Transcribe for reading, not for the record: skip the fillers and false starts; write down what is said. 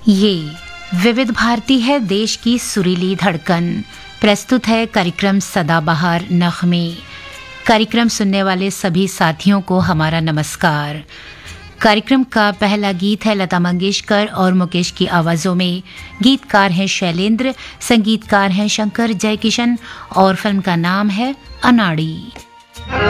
ये विविध भारती है, देश की सुरीली धड़कन। प्रस्तुत है कार्यक्रम सदाबहार नग़्मे। कार्यक्रम सुनने वाले सभी साथियों को हमारा नमस्कार। कार्यक्रम का पहला गीत है लता मंगेशकर और मुकेश की आवाज़ों में। गीतकार हैं शैलेंद्र, संगीतकार हैं शंकर जयकिशन और फिल्म का नाम है अनाड़ी।